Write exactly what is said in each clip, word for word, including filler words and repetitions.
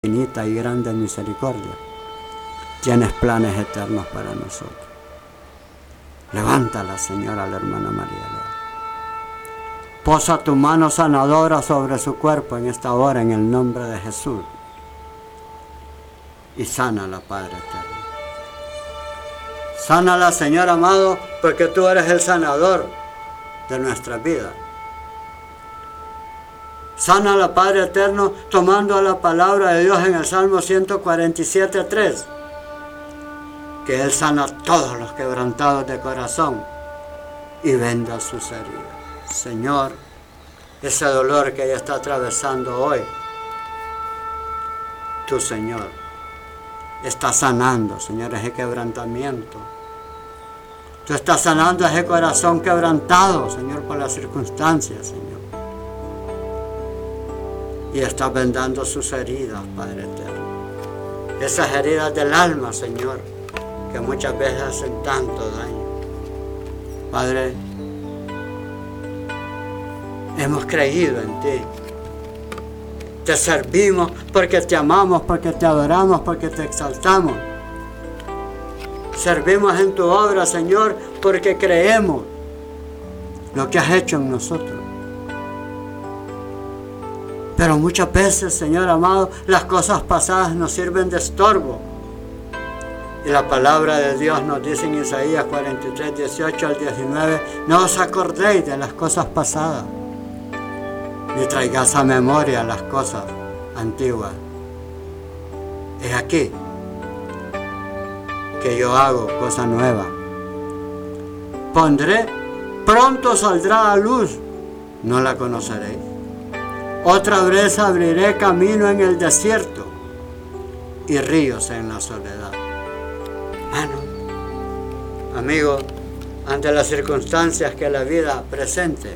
infinita y grande misericordia, tienes planes eternos para nosotros. Levántala, Señora, la hermana María Leal. Posa tu mano sanadora sobre su cuerpo en esta hora, en el nombre de Jesús. Y sánala, Padre eterno. Sánala, Señor amado, porque tú eres el sanador de nuestra vida. Sánala, Padre eterno, tomando la palabra de Dios en el Salmo ciento cuarenta y siete, tres. Que Él sana a todos los quebrantados de corazón y venda sus heridas. Señor, ese dolor que ella está atravesando hoy, tú, Señor, estás sanando, Señor, ese quebrantamiento. Tú estás sanando ese corazón quebrantado, Señor, por las circunstancias, Señor. Y estás vendando sus heridas, Padre eterno. Esas heridas del alma, Señor, que muchas veces hacen tanto daño. Padre, hemos creído en ti. Te servimos porque te amamos, porque te adoramos, porque te exaltamos. Servimos en tu obra, Señor, porque creemos lo que has hecho en nosotros. Pero muchas veces, Señor amado, las cosas pasadas nos sirven de estorbo. Y la palabra de Dios nos dice en Isaías cuarenta y tres, dieciocho al diecinueve, no os acordéis de las cosas pasadas, ni traigáis a memoria las cosas antiguas. Es aquí que yo hago cosa nueva. Pondré, pronto saldrá a luz, no la conoceréis. Otra vez abriré camino en el desierto y ríos en la soledad. Hermano, amigo, ante las circunstancias que la vida presente,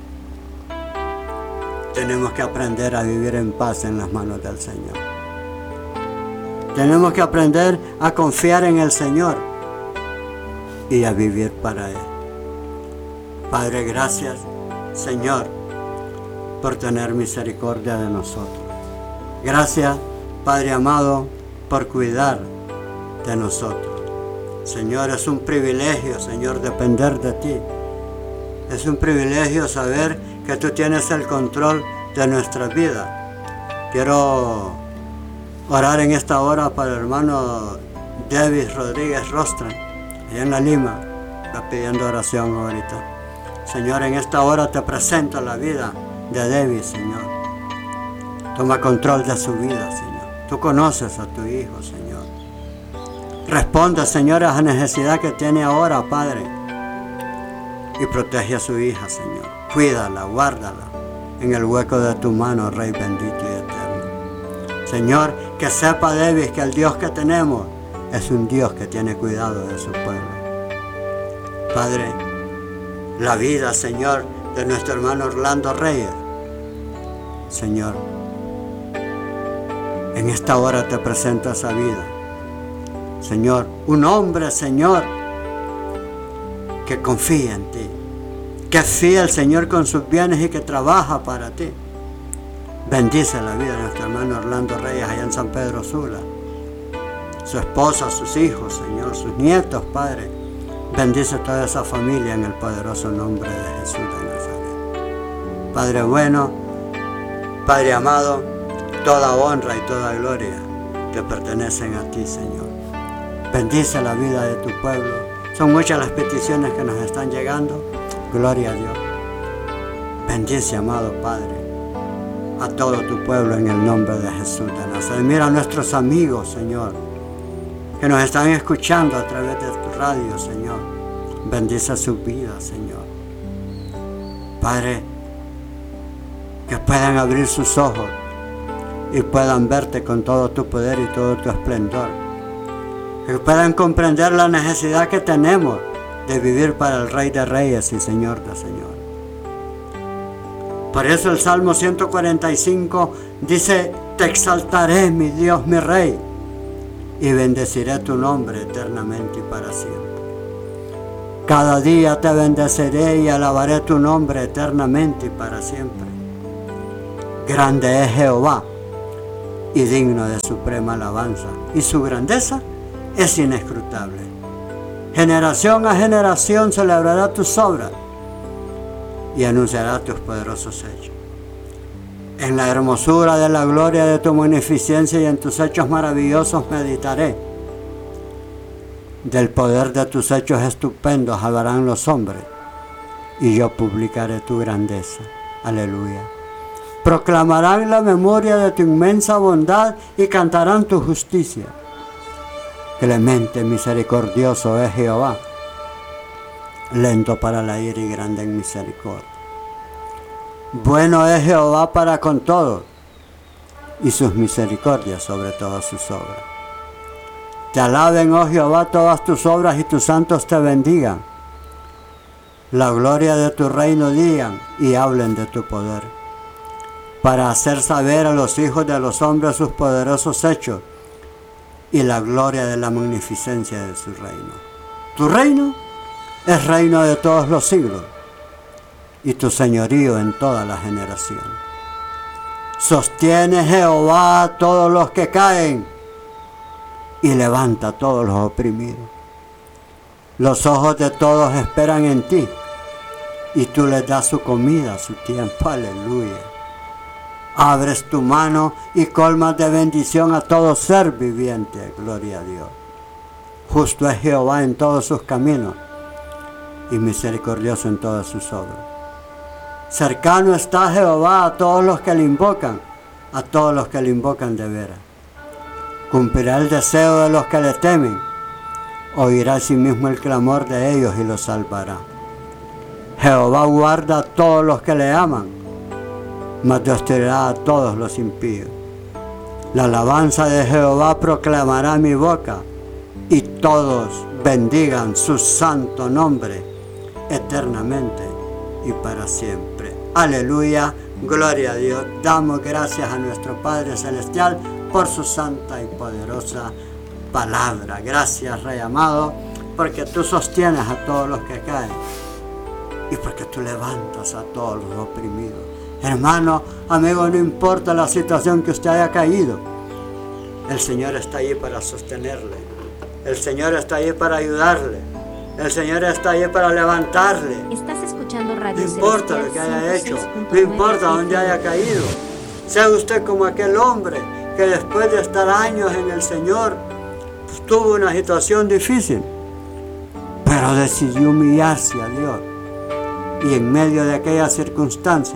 tenemos que aprender a vivir en paz en las manos del Señor. Tenemos que aprender a confiar en el Señor y a vivir para Él. Padre, gracias, Señor, por tener misericordia de nosotros. Gracias, Padre amado, por cuidar de nosotros. Señor, es un privilegio, Señor, depender de ti. Es un privilegio saber que tú tienes el control de nuestra vida. Quiero orar en esta hora para el hermano David Rodríguez Rostran, allá en La Lima. Está pidiendo oración ahorita. Señor, en esta hora te presento la vida de David, Señor. Toma control de su vida, Señor. Tú conoces a tu hijo, Señor. Responde, Señor, a esa necesidad que tiene ahora, Padre. Y protege a su hija, Señor. Cuídala, guárdala en el hueco de tu mano, Rey bendito y eterno. Señor, que sepa David que el Dios que tenemos es un Dios que tiene cuidado de su pueblo. Padre, la vida, Señor, de nuestro hermano Orlando Reyes, Señor, en esta hora te presento esa vida. Señor, un hombre, Señor, que confía en ti, que es fiel, Señor, con sus bienes y que trabaja para ti. Bendice la vida de nuestro hermano Orlando Reyes allá en San Pedro Sula, su esposa, sus hijos, Señor, sus nietos, Padre. Bendice toda esa familia en el poderoso nombre de Jesús de Nazaret. Padre bueno, Padre amado, toda honra y toda gloria te pertenecen a ti, Señor. Bendice la vida de tu pueblo. Son muchas las peticiones que nos están llegando. Gloria a Dios. Bendice, amado Padre, a todo tu pueblo en el nombre de Jesús de Nazaret. Mira a nuestros amigos, Señor, que nos están escuchando a través de tu radio, Señor. Bendice su vida, Señor. Padre, que puedan abrir sus ojos y puedan verte con todo tu poder y todo tu esplendor. Que puedan comprender la necesidad que tenemos de vivir para el Rey de Reyes y Señor de Señores. Por eso el Salmo ciento cuarenta y cinco dice: te exaltaré, mi Dios, mi Rey, y bendeciré tu nombre eternamente y para siempre. Cada día te bendeciré y alabaré tu nombre eternamente y para siempre. Grande es Jehová y digno de suprema alabanza, y su grandeza es inescrutable. Generación a generación celebrará tus obras y anunciará tus poderosos hechos. En la hermosura de la gloria de tu magnificencia y en tus hechos maravillosos meditaré. Del poder de tus hechos estupendos hablarán los hombres, y yo publicaré tu grandeza. Aleluya. Proclamarán la memoria de tu inmensa bondad y cantarán tu justicia. Clemente, misericordioso es Jehová, lento para la ira y grande en misericordia. Bueno es Jehová para con todos, y sus misericordias sobre todas sus obras. Te alaben, oh Jehová, todas tus obras, y tus santos te bendigan. La gloria de tu reino digan, y hablen de tu poder, para hacer saber a los hijos de los hombres sus poderosos hechos, y la gloria de la magnificencia de su reino. Tu reino es reino de todos los siglos, y tu señorío en toda la generación. Sostiene Jehová a todos los que caen, y levanta a todos los oprimidos. Los ojos de todos esperan en ti, y tú les das su comida a su tiempo. Aleluya. Abres tu mano y colmas de bendición a todo ser viviente. Gloria a Dios. Justo es Jehová en todos sus caminos, y misericordioso en todas sus obras. Cercano está Jehová a todos los que le invocan, a todos los que le invocan de veras. Cumplirá el deseo de los que le temen, oirá a sí mismo el clamor de ellos y los salvará. Jehová guarda a todos los que le aman, mas destruirá a todos los impíos. La alabanza de Jehová proclamará mi boca, y todos bendigan su santo nombre eternamente y para siempre. Aleluya, gloria a Dios. Damos gracias a nuestro Padre Celestial por su santa y poderosa palabra. Gracias, Rey amado, porque tú sostienes a todos los que caen y porque tú levantas a todos los oprimidos. Hermano, amigo, no importa la situación que usted haya caído, el Señor está allí para sostenerle. El Señor está allí para ayudarle. El Señor está allí para levantarle. Estás escuchando Radio No importa lo que haya hecho, no importa dónde haya caído. Sea usted como aquel hombre que después de estar años en el Señor, pues, tuvo una situación difícil, pero decidió humillarse a Dios. Y en medio de aquella circunstancia,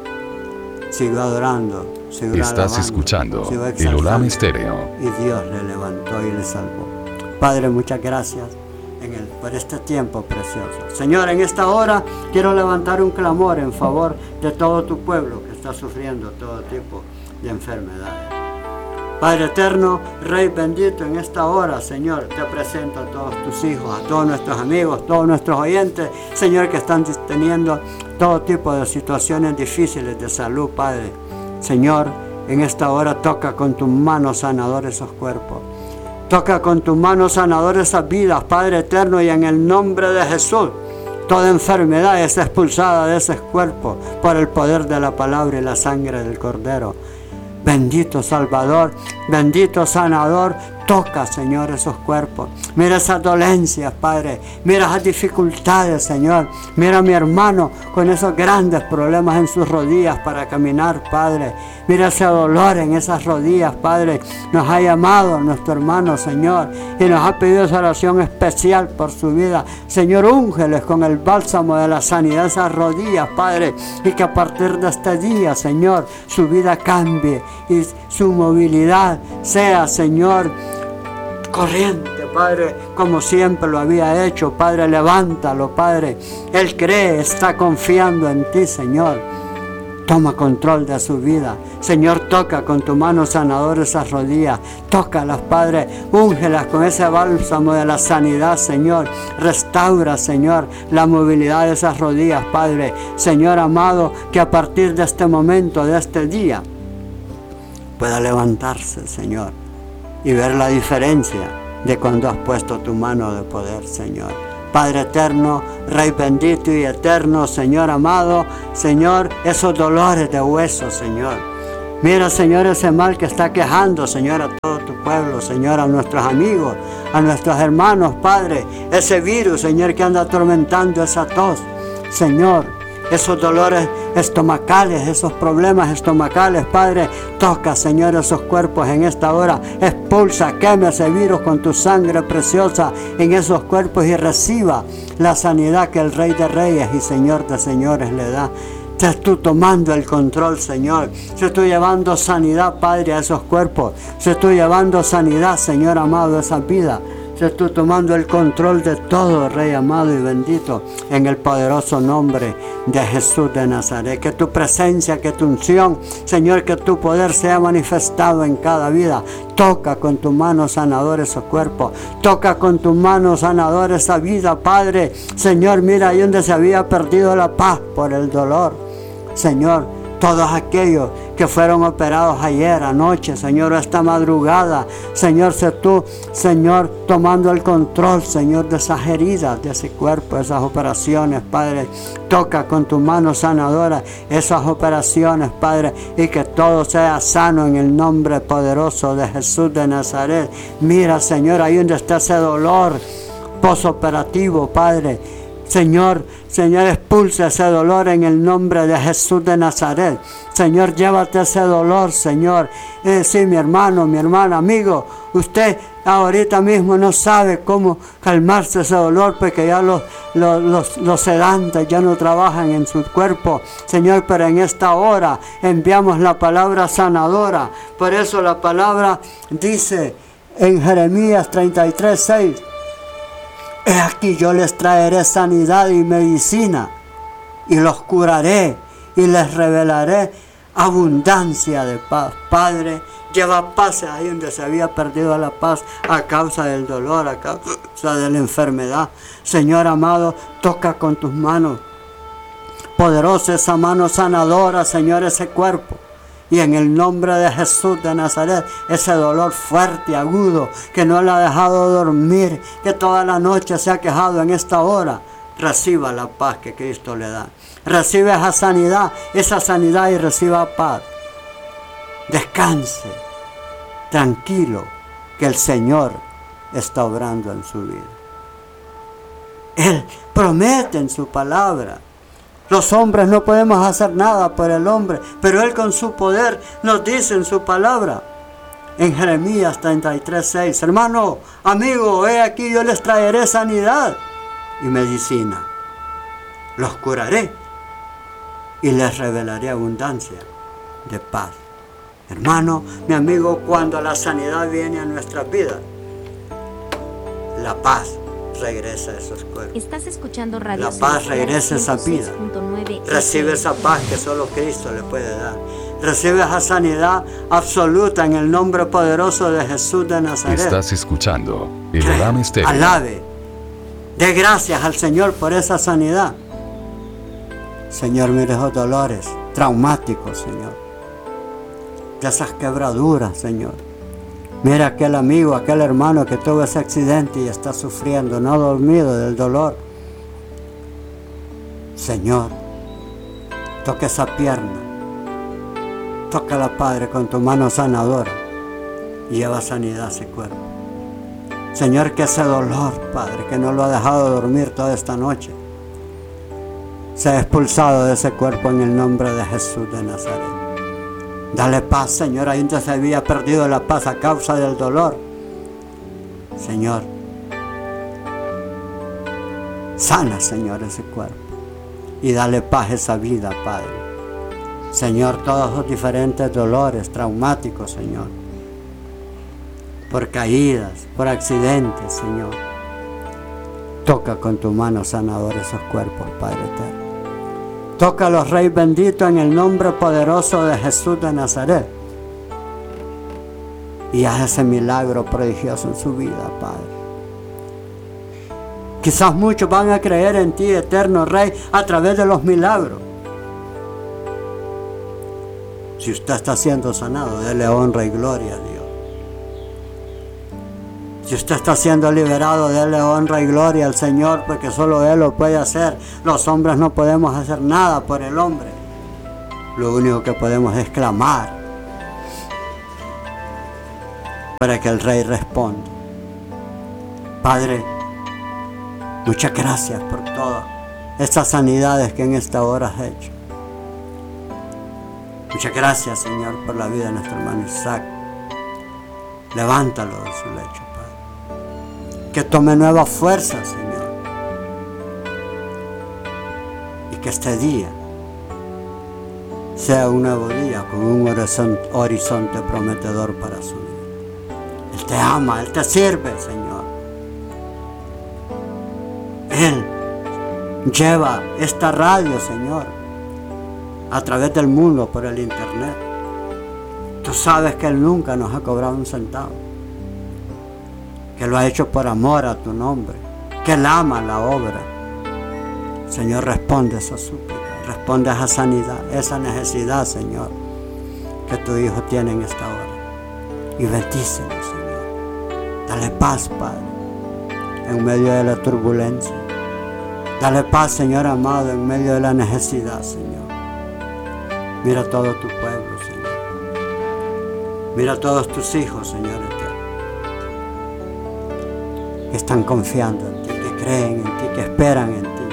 siguió adorando, siguió Estás alabando, escuchando siguió el exaltando, Olam Estéreo. y Dios le levantó y le salvó. Padre, muchas gracias en el, por este tiempo precioso. Señor, en esta hora quiero levantar un clamor en favor de todo tu pueblo que está sufriendo todo tipo de enfermedades. Padre eterno, Rey bendito, en esta hora, Señor, te presento a todos tus hijos, a todos nuestros amigos, todos nuestros oyentes, Señor, que están teniendo todo tipo de situaciones difíciles de salud, Padre. Señor, en esta hora toca con tu mano sanadora esos cuerpos. Toca con tu mano sanadora esas vidas, Padre eterno, y en el nombre de Jesús, toda enfermedad es expulsada de ese cuerpo por el poder de la palabra y la sangre del Cordero. Bendito Salvador, bendito Sanador, toca, Señor, esos cuerpos. Mira esas dolencias, Padre. Mira esas dificultades, Señor. Mira a mi hermano con esos grandes problemas en sus rodillas para caminar, Padre. Mira ese dolor en esas rodillas, Padre. Nos ha llamado nuestro hermano, Señor, y nos ha pedido esa oración especial por su vida. Señor, úngeles con el bálsamo de la sanidad esas rodillas, Padre, y que a partir de este día, Señor, su vida cambie y su movilidad sea, Señor, corriente, Padre, como siempre lo había hecho. Padre, levántalo, Padre. Él cree, está confiando en ti, Señor. Toma control de su vida. Señor, toca con tu mano sanadora esas rodillas. Tócalas, Padre. Úngelas con ese bálsamo de la sanidad, Señor. Restaura, Señor, la movilidad de esas rodillas, Padre. Señor amado, que a partir de este momento, de este día, pueda levantarse, Señor, y ver la diferencia de cuando has puesto tu mano de poder, Señor. Padre eterno, Rey bendito y eterno, Señor amado, Señor, esos dolores de hueso, Señor, Mira, Señor, ese mal que está quejando, Señor, a todo tu pueblo, Señor, a nuestros amigos, a nuestros hermanos, Padre. Ese virus, Señor, que anda atormentando esa tos, Señor. Esos dolores estomacales, esos problemas estomacales, Padre, toca, Señor, esos cuerpos en esta hora. Expulsa, quema ese virus con tu sangre preciosa en esos cuerpos y reciba la sanidad que el Rey de Reyes y Señor de Señores le da. Estás tú tomando el control, Señor. Se estoy llevando sanidad, Padre, a esos cuerpos. Se estoy llevando sanidad, Señor amado, a esa vida. Se estoy tomando el control de todo, Rey amado y bendito, en el poderoso nombre de Jesús de Nazaret. Que tu presencia, que tu unción, Señor, que tu poder sea manifestado en cada vida. Toca con tu mano sanadora esos cuerpos. Toca con tu mano sanadora esa vida, Padre. Señor, mira ahí donde se había perdido la paz por el dolor. Señor, todos aquellos que fueron operados ayer, anoche, Señor, esta madrugada, Señor, sé tú, Señor, tomando el control, Señor, de esas heridas, de ese cuerpo, esas operaciones, Padre. Toca con tu mano sanadora esas operaciones, Padre, y que todo sea sano en el nombre poderoso de Jesús de Nazaret. Mira, Señor, ahí donde está ese dolor posoperativo, Padre. Señor, Señor, expulsa ese dolor en el nombre de Jesús de Nazaret. Señor, llévate ese dolor, Señor. Eh, sí, mi hermano, mi hermana, amigo, usted ahorita mismo no sabe cómo calmarse ese dolor porque ya los, los, los, los sedantes ya no trabajan en su cuerpo. Señor, pero en esta hora enviamos la palabra sanadora. Por eso la palabra dice en Jeremías treinta y tres, seis. He aquí yo les traeré sanidad y medicina, y los curaré, y les revelaré abundancia de paz. Padre, lleva paz ahí donde se había perdido la paz a causa del dolor, a causa de la enfermedad. Señor amado, toca con tus manos poderosa esa mano sanadora, Señor, ese cuerpo. Y en el nombre de Jesús de Nazaret, ese dolor fuerte, agudo, que no le ha dejado dormir, que toda la noche se ha quejado en esta hora, reciba la paz que Cristo le da. Recibe esa sanidad, esa sanidad y reciba paz. Descanse, tranquilo, que el Señor está obrando en su vida. Él promete en su palabra. Los hombres no podemos hacer nada por el hombre, pero Él con su poder nos dice en su palabra, en Jeremías treinta y tres, seis, hermano, amigo, he aquí yo les traeré sanidad y medicina. Los curaré y les revelaré abundancia de paz. Hermano, mi amigo, cuando la sanidad viene a nuestras vidas, la paz regresa a esos cuerpos. Estás escuchando Radio La paz regresa a esa vida. Recibe esa paz que solo Cristo le puede dar. Recibe esa sanidad absoluta en el nombre poderoso de Jesús de Nazaret. Estás escuchando el Elam Estéreo. Alabe. Dé gracias al Señor por esa sanidad. Señor, mire esos dolores traumáticos, Señor. De esas quebraduras, Señor. Mira aquel amigo, aquel hermano que tuvo ese accidente y está sufriendo, no ha dormido del dolor. Señor, toca esa pierna. Tócala, Padre, con tu mano sanadora y lleva sanidad a ese cuerpo. Señor, que ese dolor, Padre, que no lo ha dejado dormir toda esta noche, sea expulsado de ese cuerpo en el nombre de Jesús de Nazaret. Dale paz, Señor, ahí donde se había perdido la paz a causa del dolor. Señor, sana, Señor, ese cuerpo y dale paz a esa vida, Padre. Señor, todos los diferentes dolores traumáticos, Señor, por caídas, por accidentes, Señor, toca con tu mano sanadora esos cuerpos, Padre eterno. Tócalos, Rey bendito, en el nombre poderoso de Jesús de Nazaret. Y haz ese milagro prodigioso en su vida, Padre. Quizás muchos van a creer en ti, eterno Rey, a través de los milagros. Si usted está siendo sanado, dele honra y gloria a Dios. Si usted está siendo liberado, dele honra y gloria al Señor, porque solo Él lo puede hacer. Los hombres no podemos hacer nada por el hombre. Lo único que podemos es clamar para que el Rey responda. Padre, muchas gracias por todas estas sanidades que en esta hora has hecho. Muchas gracias, Señor, por la vida de nuestro hermano Isaac. Levántalo de su lecho, Padre. Que tome nueva fuerza, Señor. Y que este día sea un nuevo día con un horizonte, horizonte prometedor para su vida. Él te ama, Él te sirve, Señor. Él lleva esta radio, Señor, a través del mundo por el internet. Tú sabes que Él nunca nos ha cobrado un centavo, que lo ha hecho por amor a tu nombre, que Él ama la obra. Señor, responde esa súplica, responde a esa sanidad, esa necesidad, Señor, que tu Hijo tiene en esta hora. Y bendícelo, Señor. Dale paz, Padre, en medio de la turbulencia. Dale paz, Señor amado, en medio de la necesidad, Señor. Mira todo tu pueblo, Señor. Mira a todos tus hijos, Señor eterno, que están confiando en ti, que creen en ti, que esperan en ti,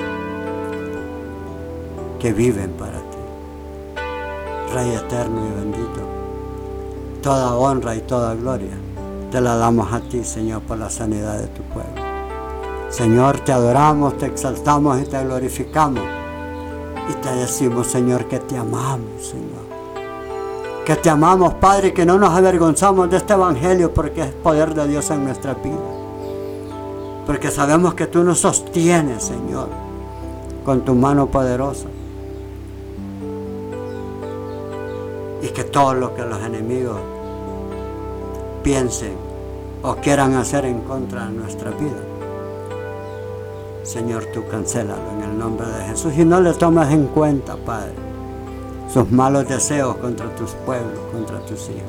que viven para ti. Rey eterno y bendito, toda honra y toda gloria te la damos a ti, Señor, por la sanidad de tu pueblo. Señor, te adoramos, te exaltamos y te glorificamos. Y te decimos, Señor, que te amamos, Señor. Que te amamos, Padre, y que no nos avergonzamos de este evangelio, porque es poder de Dios en nuestra vida. Porque sabemos que tú nos sostienes, Señor, con tu mano poderosa. Y que todo lo que los enemigos piensen o quieran hacer en contra de nuestra vida, Señor, tú cancélalo en el nombre de Jesús y no le tomes en cuenta, Padre, sus malos deseos contra tus pueblos, contra tus hijos.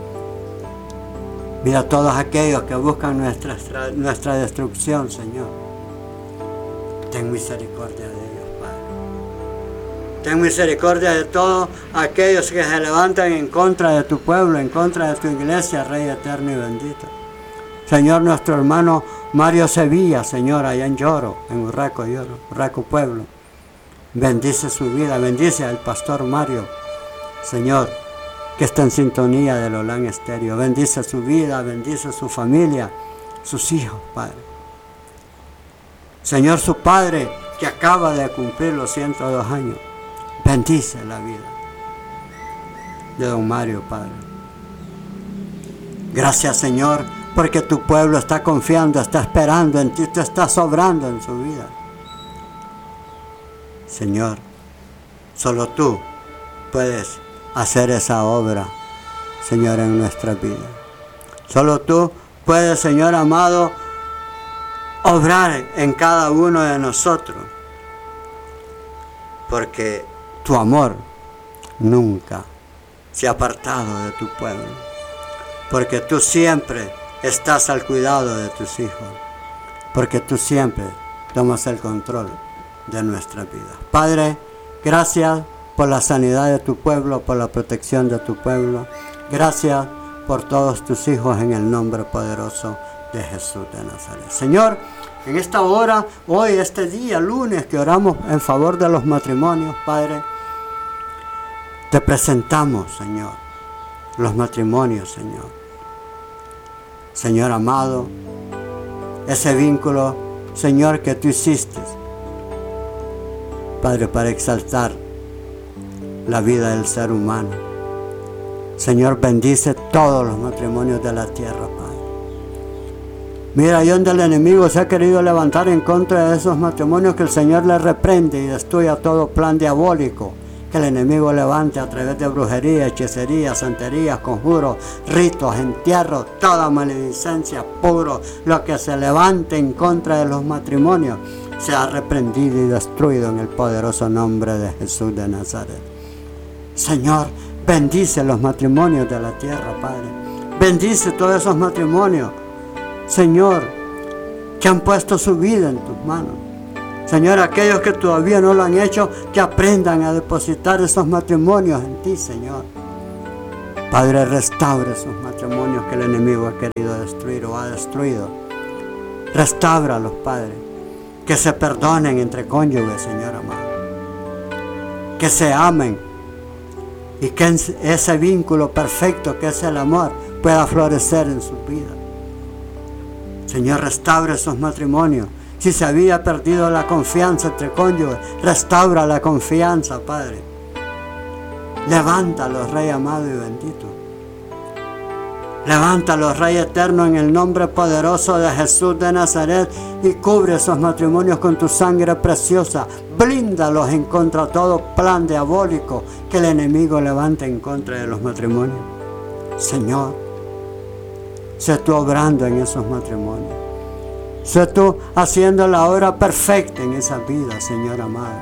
Mira a todos aquellos que buscan nuestra, nuestra destrucción, Señor. Ten misericordia de ellos, Padre. Ten misericordia de todos aquellos que se levantan en contra de tu pueblo, en contra de tu iglesia, Rey eterno y bendito. Señor, nuestro hermano Mario Sevilla, Señor, allá en Lloro, en Urraco, Lloro, Urraco Pueblo. Bendice su vida, bendice al pastor Mario, Señor, que está en sintonía del Olán Estéreo. Bendice su vida, bendice su familia, sus hijos, Padre. Señor, su padre, que acaba de cumplir los ciento dos años. Bendice la vida de don Mario, Padre. Gracias, Señor, porque tu pueblo está confiando, está esperando en ti, tú estás obrando en su vida. Señor, solo tú puedes hacer esa obra, Señor, en nuestra vida. Solo tú puedes, Señor amado, obrar en cada uno de nosotros, porque tu amor nunca se ha apartado de tu pueblo, porque tú siempre estás al cuidado de tus hijos, porque tú siempre tomas el control de nuestra vida. Padre, gracias por la sanidad de tu pueblo, por la protección de tu pueblo. Gracias por todos tus hijos en el nombre poderoso de Jesús de Nazaret. Señor, en esta hora, hoy, este día, lunes, que oramos en favor de los matrimonios, Padre, te presentamos, Señor, los matrimonios, Señor. Señor amado, ese vínculo, Señor, que tú hiciste, Padre, para exaltar la vida del ser humano. Señor, bendice todos los matrimonios de la tierra, Padre. Mira, ahí donde el enemigo se ha querido levantar en contra de esos matrimonios, que el Señor le reprende y destruya todo plan diabólico que el enemigo levante a través de brujería, hechicería, santerías, conjuros, ritos, entierros, toda maledicencia, puro, lo que se levante en contra de los matrimonios, sea reprendido y destruido en el poderoso nombre de Jesús de Nazaret. Señor, bendice los matrimonios de la tierra, Padre. Bendice todos esos matrimonios, Señor, que han puesto su vida en tus manos. Señor, aquellos que todavía no lo han hecho, que aprendan a depositar esos matrimonios en ti, Señor. Padre, restaura esos matrimonios que el enemigo ha querido destruir o ha destruido. Restáuralos, Padre. Que se perdonen entre cónyuges, Señor amado. Que se amen. Y que ese vínculo perfecto que es el amor pueda florecer en su vida. Señor, restaura esos matrimonios. Si se había perdido la confianza entre cónyuges, restaura la confianza, Padre. Levántalos, Rey amado y bendito. Levántalos, Rey eterno, en el nombre poderoso de Jesús de Nazaret, y cubre esos matrimonios con tu sangre preciosa. Blíndalos en contra de todo plan diabólico que el enemigo levante en contra de los matrimonios. Señor, sé tú obrando en esos matrimonios. Sé tú haciendo la obra perfecta en esa vida, Señor amado.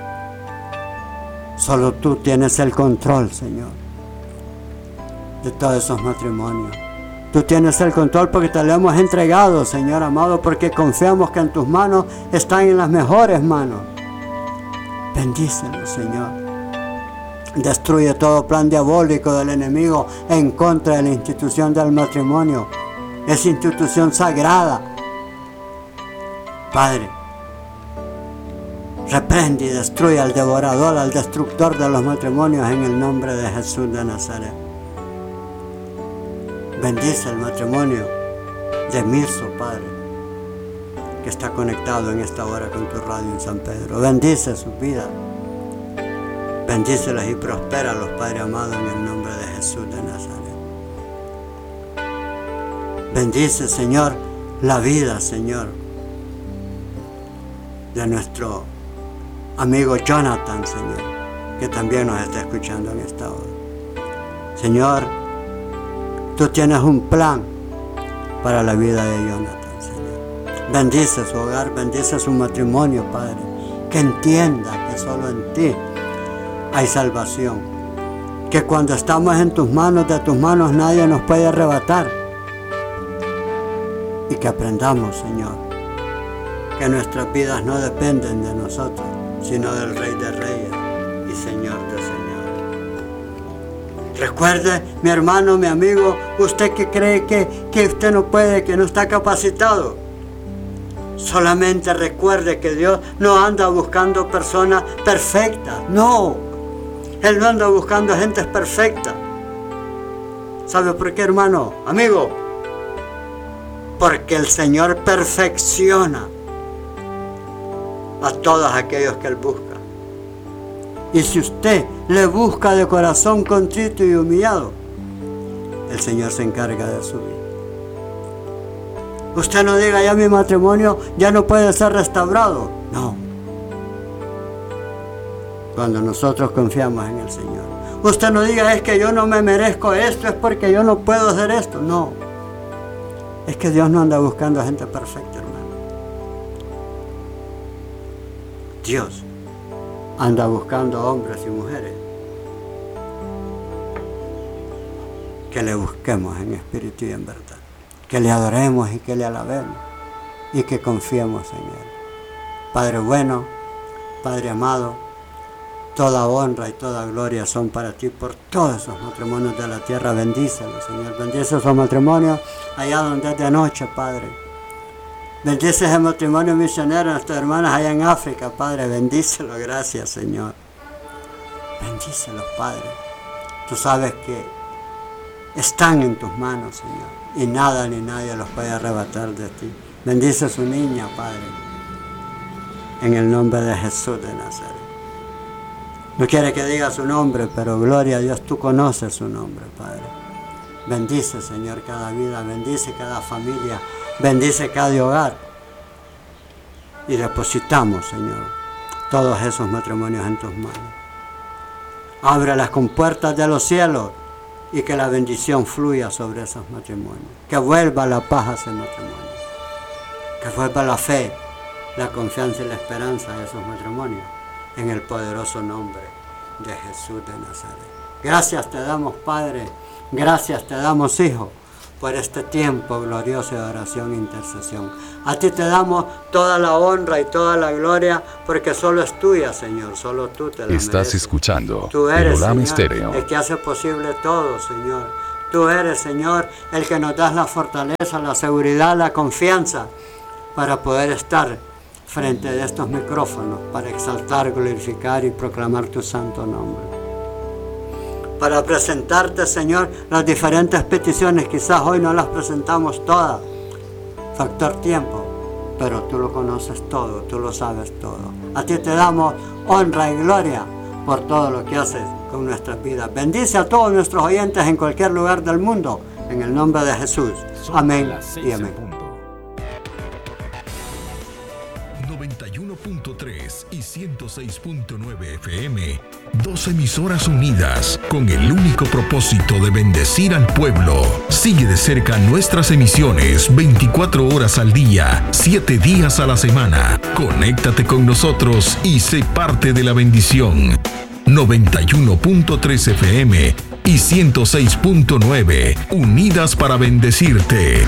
Solo tú tienes el control, Señor, de todos esos matrimonios. Tú tienes el control porque te lo hemos entregado, Señor amado, porque confiamos que en tus manos están en las mejores manos. Bendícelos, Señor. Destruye todo plan diabólico del enemigo en contra de la institución del matrimonio. Es institución sagrada. Padre, reprende y destruye al devorador, al destructor de los matrimonios en el nombre de Jesús de Nazaret. Bendice el matrimonio de Mirso, Padre, que está conectado en esta hora con tu radio en San Pedro. Bendice su vida. Bendícelos y prospéralos, Padre amado, en el nombre de Jesús de Nazaret. Bendice, Señor, la vida, Señor, de nuestro amigo Jonathan, Señor, que también nos está escuchando en esta hora. Señor, tú tienes un plan para la vida de Jonathan, Señor. Bendice su hogar, bendice su matrimonio, Padre. Que entienda que solo en ti hay salvación. Que cuando estamos en tus manos, de tus manos nadie nos puede arrebatar. Y que aprendamos, Señor, que nuestras vidas no dependen de nosotros, sino del Rey de Reyes y Señor de Señores. Recuerde, mi hermano, mi amigo, usted que cree que, que usted no puede, que no está capacitado, solamente recuerde que Dios no anda buscando personas perfectas. No, Él no anda buscando gente perfecta. ¿Sabe por qué, hermano, amigo? Porque el Señor perfecciona a todos aquellos que Él busca. Y si usted le busca de corazón contrito y humillado, el Señor se encarga de su vida. Usted no diga, ya mi matrimonio ya no puede ser restaurado. No. Cuando nosotros confiamos en el Señor. Usted no diga, es que yo no me merezco esto, es porque yo no puedo hacer esto. No. Es que Dios no anda buscando a gente perfecta, hermano. Dios anda buscando hombres y mujeres que le busquemos en espíritu y en verdad, que le adoremos y que le alabemos y que confiemos en Él. Padre bueno, Padre amado, toda honra y toda gloria son para ti por todos esos matrimonios de la tierra. Bendícelos, Señor. Bendice esos matrimonios allá donde es de noche, Padre. Bendice ese matrimonio misionero, nuestras hermanas allá en África, Padre. Bendícelos, gracias, Señor. Bendícelos, Padre. Tú sabes que están en tus manos, Señor, y nada ni nadie los puede arrebatar de ti. Bendice a su niña, Padre, en el nombre de Jesús de Nazaret. No quiere que diga su nombre, pero gloria a Dios, tú conoces su nombre, Padre. Bendice, Señor, cada vida, bendice cada familia, bendice cada hogar. Y depositamos, Señor, todos esos matrimonios en tus manos. Abre las compuertas de los cielos y que la bendición fluya sobre esos matrimonios. Que vuelva la paz a ese matrimonio. Que vuelva la fe, la confianza y la esperanza de esos matrimonios. En el poderoso nombre de Jesús de Nazaret. Gracias te damos, Padre. Gracias te damos, Hijo, por este tiempo glorioso de oración e intercesión. A ti te damos toda la honra y toda la gloria, porque solo es tuya, Señor, solo tú te la mereces. Estás escuchando Tú eres, el Olam Señor, Estéreo. el que hace posible todo, Señor. Tú eres, Señor, el que nos das la fortaleza, la seguridad, la confianza para poder estar frente a estos micrófonos, para exaltar, glorificar y proclamar tu santo nombre. Para presentarte, Señor, las diferentes peticiones. Quizás hoy no las presentamos todas, factor tiempo, pero tú lo conoces todo, tú lo sabes todo. A ti te damos honra y gloria por todo lo que haces con nuestras vidas. Bendice a todos nuestros oyentes en cualquier lugar del mundo, en el nombre de Jesús. Amén y amén. noventa y uno punto tres y ciento seis punto nueve F M, dos emisoras unidas con el único propósito de bendecir al pueblo. Sigue de cerca nuestras emisiones veinticuatro horas al día, siete días a la semana. Conéctate con nosotros y sé parte de la bendición. noventa y uno punto tres F M y ciento seis punto nueve, unidas para bendecirte.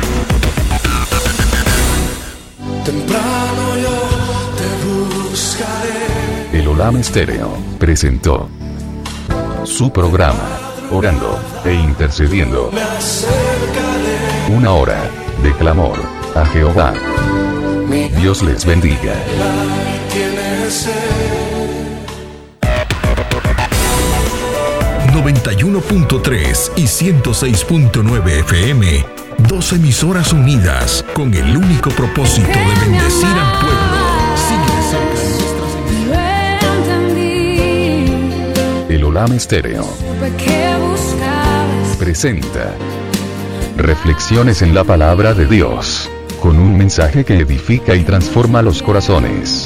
Temprano yo te buscaré. El Olam Estéreo presentó su programa Orando e Intercediendo. Me acercaré. Una hora de clamor a Jehová. Mi Dios les bendiga. alma tiene sed. noventa y uno punto tres y ciento seis punto nueve F M, dos emisoras unidas con el único propósito de bendecir al pueblo. Sigue de cerca nuestras emisiones. El Olam Estéreo presenta Reflexiones en la Palabra de Dios, con un mensaje que edifica y transforma los corazones.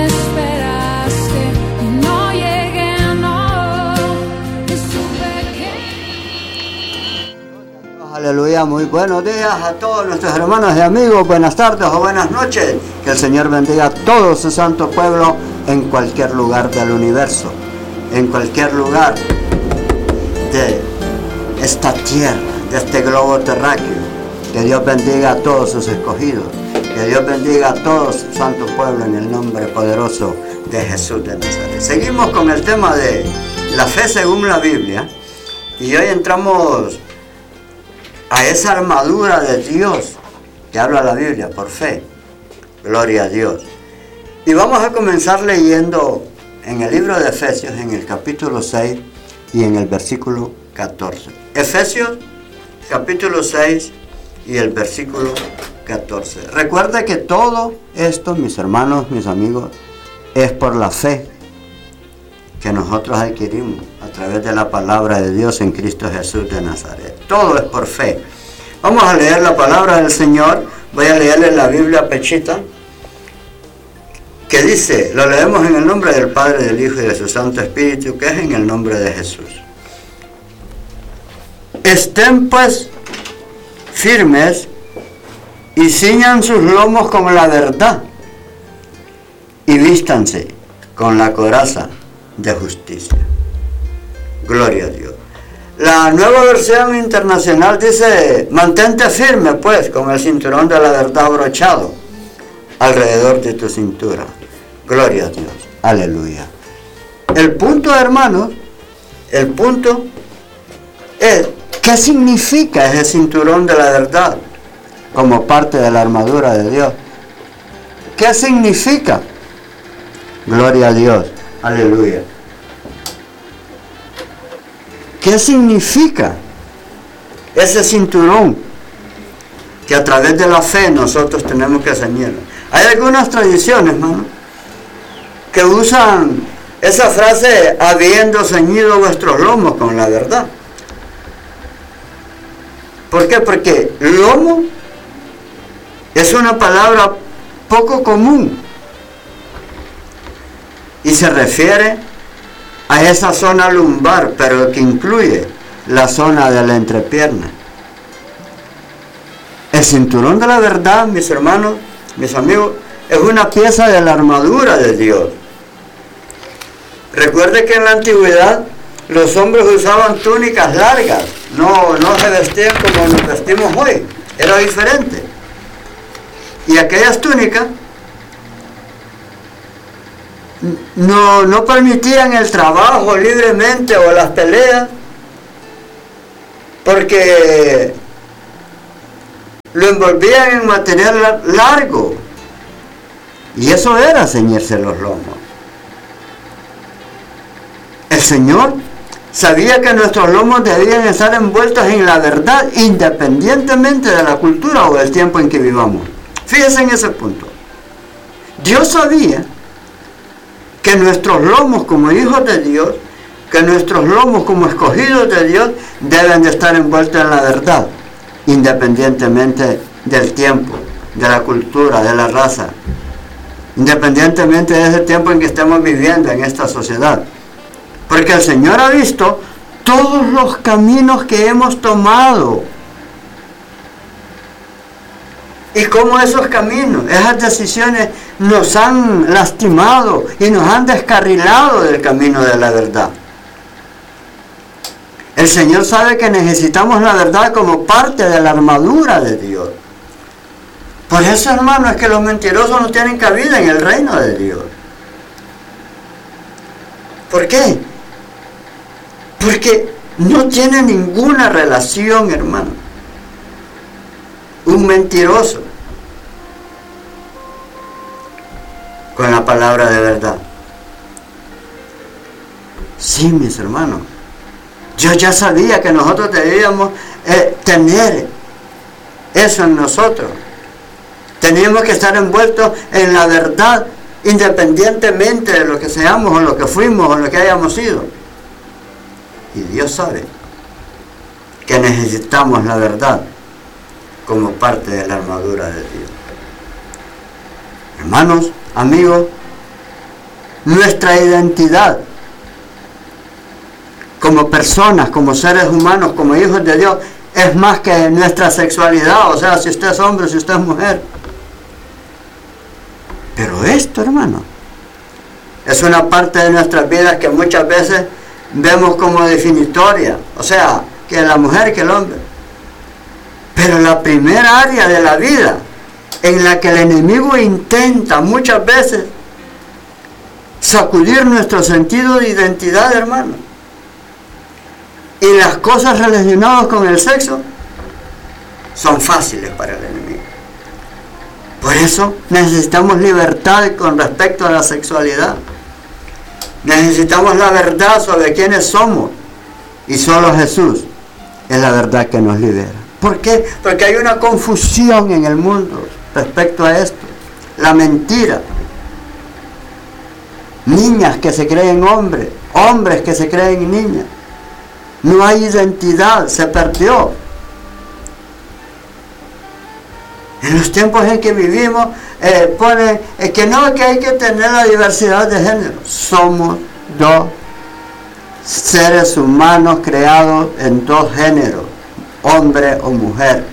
Aleluya, muy buenos días a todos nuestros hermanos y amigos, buenas tardes o buenas noches. Que el Señor bendiga a todo su santo pueblo en cualquier lugar del universo, en cualquier lugar de esta tierra, de este globo terráqueo. Que Dios bendiga a todos sus escogidos, que Dios bendiga a todo su santo pueblo en el nombre poderoso de Jesús de Nazaret. Seguimos con el tema de la fe según la Biblia, y hoy entramos a esa armadura de Dios que habla la Biblia por fe. Gloria a Dios. Y vamos a comenzar leyendo en el libro de Efesios, en el capítulo seis y en el versículo catorce. Efesios capítulo seis y el versículo catorce. Recuerda que todo esto, mis hermanos, mis amigos, es por la fe que nosotros adquirimos a través de la palabra de Dios en Cristo Jesús de Nazaret. Todo es por fe. Vamos a leer la palabra del Señor. Voy a leerle la Biblia pechita, que dice, lo leemos en el nombre del Padre, del Hijo y de su Santo Espíritu, que es en el nombre de Jesús. Estén pues firmes y ciñan sus lomos con la verdad y vístanse con la coraza de justicia. Gloria a Dios. La Nueva Versión Internacional dice, mantente firme pues con el cinturón de la verdad abrochado alrededor de tu cintura. Gloria a Dios. Aleluya. El punto, hermanos, el punto es, ¿qué significa ese cinturón de la verdad como parte de la armadura de Dios? ¿Qué significa? Gloria a Dios. Aleluya. ¿Qué significa ese cinturón que a través de la fe nosotros tenemos que ceñirlo? Hay algunas tradiciones, hermano, que usan esa frase, habiendo ceñido vuestros lomos con la verdad. ¿Por qué? Porque lomo es una palabra poco común y se refiere a esa zona lumbar, pero que incluye la zona de la entrepierna. El cinturón de la verdad, mis hermanos, mis amigos, es una pieza de la armadura de Dios. Recuerde que en la antigüedad los hombres usaban túnicas largas no, no se vestían como nos vestimos hoy, era diferente. Y aquellas túnicas no, no permitían el trabajo libremente o las peleas, porque lo envolvían en material largo, y eso era ceñirse los lomos. El Señor sabía que nuestros lomos debían estar envueltos en la verdad, independientemente de la cultura o del tiempo en que vivamos. Fíjense en ese punto. Dios sabía que nuestros lomos como hijos de Dios, que nuestros lomos como escogidos de Dios, deben de estar envueltos en la verdad, independientemente del tiempo, de la cultura, de la raza, independientemente de ese tiempo en que estemos viviendo en esta sociedad. Porque el Señor ha visto todos los caminos que hemos tomado. Y cómo esos caminos, esas decisiones nos han lastimado y nos han descarrilado del camino de la verdad. El Señor sabe que necesitamos la verdad como parte de la armadura de Dios. Por eso, hermano, es que los mentirosos no tienen cabida en el reino de Dios. ¿Por qué? Porque no tiene ninguna relación, hermano, un mentiroso con la palabra de verdad. Sí, mis hermanos, yo ya sabía que nosotros debíamos eh, tener eso en nosotros. Teníamos que estar envueltos en la verdad, independientemente de lo que seamos o lo que fuimos o lo que hayamos sido. Y Dios sabe que necesitamos la verdad como parte de la armadura de Dios. Hermanos, amigos, nuestra identidad como personas, como seres humanos, como hijos de Dios, es más que nuestra sexualidad, o sea, si usted es hombre, si usted es mujer. Pero esto, hermano, es una parte de nuestras vidas que muchas veces vemos como definitoria, o sea, que la mujer, que el hombre. Pero la primera área de la vida en la que el enemigo intenta muchas veces sacudir nuestro sentido de identidad, hermano, y las cosas relacionadas con el sexo son fáciles para el enemigo. Por eso necesitamos libertad con respecto a la sexualidad. Necesitamos la verdad sobre quiénes somos, y solo Jesús es la verdad que nos libera. ¿Por qué? Porque hay una confusión en el mundo respecto a esto. La mentira. Niñas que se creen hombres, hombres que se creen niñas. No hay identidad, se perdió. En los tiempos en que vivimos, eh, pone eh, que no, que hay que tener la diversidad de género. Somos dos seres humanos creados en dos géneros, hombre o mujer.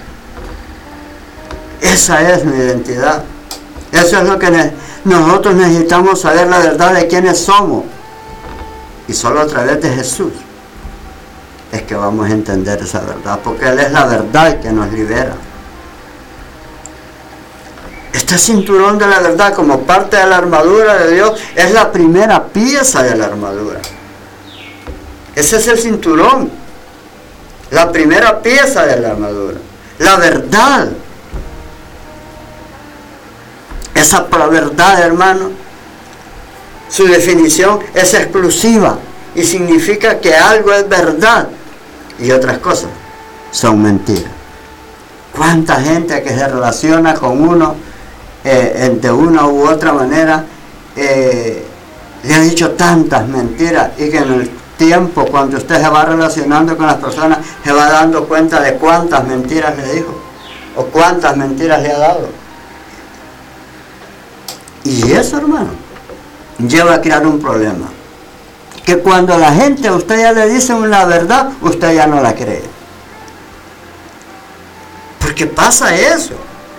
Esa es mi identidad. Eso es lo que ne- nosotros necesitamos saber, la verdad de quiénes somos. Y solo a través de Jesús es que vamos a entender esa verdad, porque Él es la verdad que nos libera. Este cinturón de la verdad como parte de la armadura de Dios es la primera pieza de la armadura. Ese es el cinturón, la primera pieza de la armadura, la verdad. Esa verdad, hermano, su definición es exclusiva y significa que algo es verdad y otras cosas son mentiras. ¿Cuánta gente que se relaciona con uno eh, de una u otra manera eh, le ha dicho tantas mentiras, y que en el tiempo, cuando usted se va relacionando con las personas, se va dando cuenta de cuántas mentiras le dijo o cuántas mentiras le ha dado? Y eso, hermano, lleva a crear un problema, que cuando la gente a usted ya le dice una verdad, usted ya no la cree. Porque pasa eso.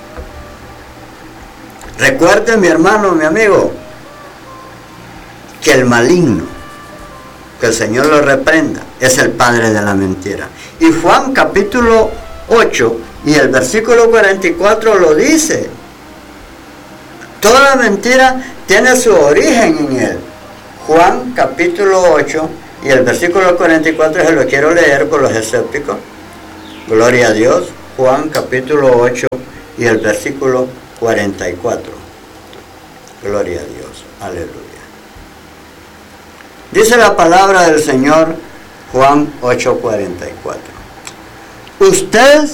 Recuerde, mi hermano, mi amigo, que el maligno, que el Señor lo reprenda, es el padre de la mentira. Y Juan capítulo ocho y el versículo cuarenta y cuatro lo dice. Toda mentira tiene su origen en él. Juan capítulo ocho y el versículo cuarenta y cuatro, se lo quiero leer por los escépticos. Gloria a Dios. Juan capítulo ocho y el versículo cuarenta y cuatro. Gloria a Dios. Aleluya. Dice la palabra del Señor, Juan ocho cuarenta y cuatro. Ustedes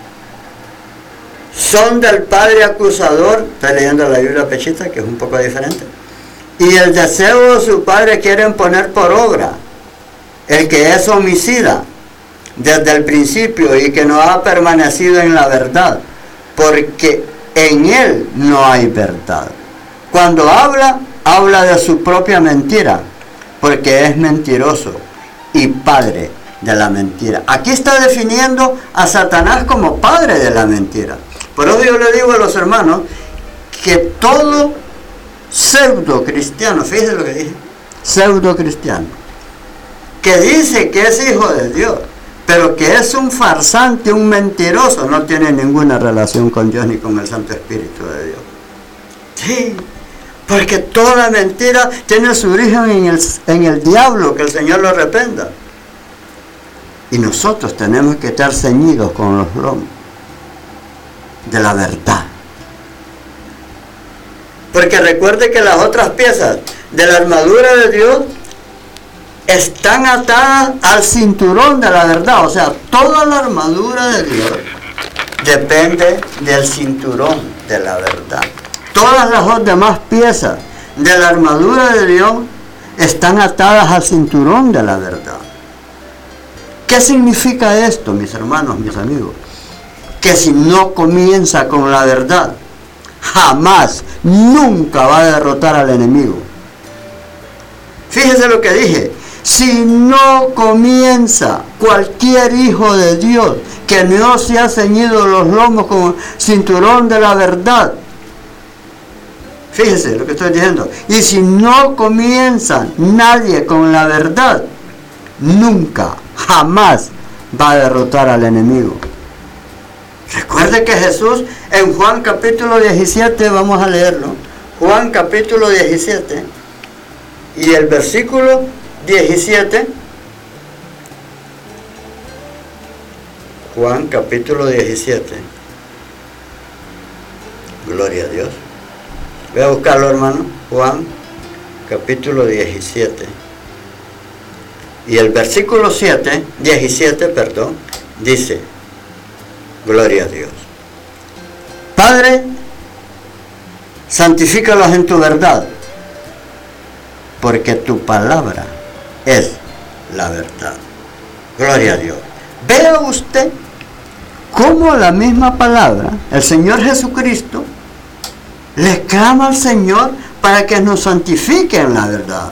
son del padre acusador, estoy leyendo la Biblia Pechita, que es un poco diferente, y el deseo de su padre quieren poner por obra, el que es homicida desde el principio y que no ha permanecido en la verdad, porque en él no hay verdad. Cuando habla, habla de su propia mentira, porque es mentiroso y padre de la mentira. Aquí está definiendo a Satanás como padre de la mentira. Por eso yo le digo a los hermanos que todo pseudo cristiano, fíjense lo que dije, pseudo cristiano, que dice que es hijo de Dios, pero que es un farsante, un mentiroso, no tiene ninguna relación con Dios ni con el Santo Espíritu de Dios. Sí, porque toda mentira tiene su origen en el, en el diablo, que el Señor lo reprenda. Y nosotros tenemos que estar ceñidos con los lomos de la verdad. Porque recuerde que las otras piezas de la armadura de Dios están atadas al cinturón de la verdad. O sea, toda la armadura de Dios depende del cinturón de la verdad. Todas las demás piezas de la armadura de Dios están atadas al cinturón de la verdad. ¿Qué significa esto, mis hermanos, mis amigos? Que si no comienza con la verdad, jamás, nunca va a derrotar al enemigo. Fíjese lo que dije. Si no comienza cualquier hijo de Dios que no se ha ceñido los lomos con cinturón de la verdad, fíjese lo que estoy diciendo, y si no comienza nadie con la verdad, nunca, jamás va a derrotar al enemigo. Recuerde que Jesús en Juan capítulo diecisiete, vamos a leerlo, Juan capítulo diecisiete y el versículo diecisiete, Juan capítulo diecisiete, gloria a Dios. Voy a buscarlo, hermano. Juan capítulo diecisiete y el versículo siete, diecisiete, perdón, dice, gloria a Dios. Padre, santifícalos en tu verdad, porque tu palabra es la verdad. Gloria a Dios. Vea usted cómo la misma palabra, el Señor Jesucristo, le clama al Señor para que nos santifique en la verdad.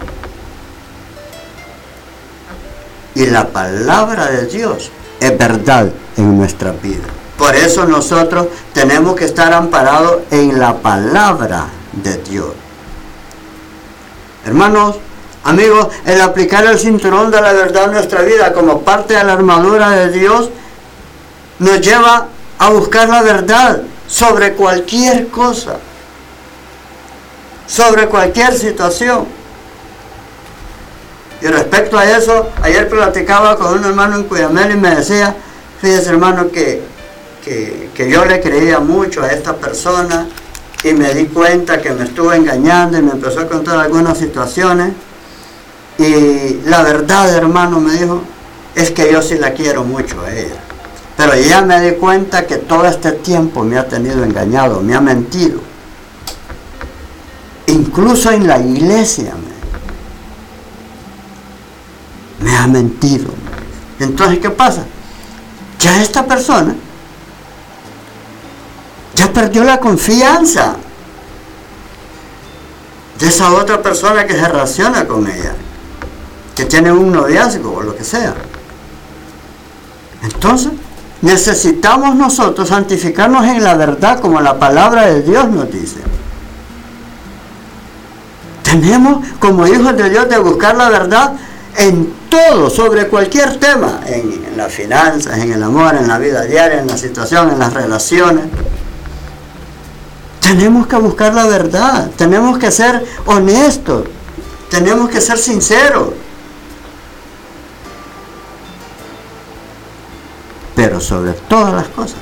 Y la palabra de Dios es verdad en nuestra vida. Por eso nosotros tenemos que estar amparados en la palabra de Dios. Hermanos, amigos, el aplicar el cinturón de la verdad en nuestra vida como parte de la armadura de Dios nos lleva a buscar la verdad sobre cualquier cosa, sobre cualquier situación. Y respecto a eso, ayer platicaba con un hermano en Cuyamel y me decía, fíjese hermano, que, que, que yo le creía mucho a esta persona y me di cuenta que me estuvo engañando y me empezó a contar algunas situaciones. Y la verdad, hermano, me dijo, es que yo sí la quiero mucho a ella. Pero ya me di cuenta que todo este tiempo me ha tenido engañado, me ha mentido. Incluso en la iglesia me, me ha mentido. Entonces, ¿qué pasa? Ya esta persona ya perdió la confianza de esa otra persona que se relaciona con ella, que tiene un noviazgo o lo que sea. Entonces, necesitamos nosotros santificarnos en la verdad como la palabra de Dios nos dice. Tenemos como hijos de Dios de buscar la verdad en todo, sobre cualquier tema, en, en las finanzas, en el amor, en la vida diaria, en la situación, en las relaciones. Tenemos que buscar la verdad, tenemos que ser honestos, tenemos que ser sinceros. Pero sobre todas las cosas,